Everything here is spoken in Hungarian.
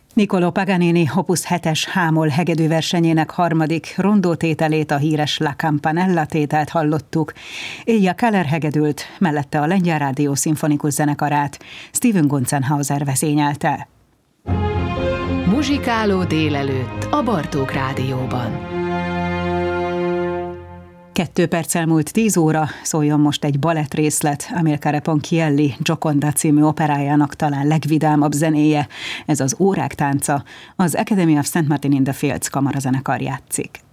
Niccolò Paganini Opus 7-es H-moll hegedűversenyének harmadik rondótételét, a híres La Campanella tételt hallottuk. Ilja Keller hegedült, mellette a Lengyel Rádió szimfonikus zenekarát Steven Gunzenhauser vezényelte. Muzsikáló délelőtt a Bartók Rádióban. 2 perccel múlt 10 óra, szóljon most egy balettrészlet Amilcare Ponchielli Gioconda című operájának talán legvidámabb zenéje. Ez az Órák tánca, az Academy of St. Martin in the Fields kamarazenekar játszik.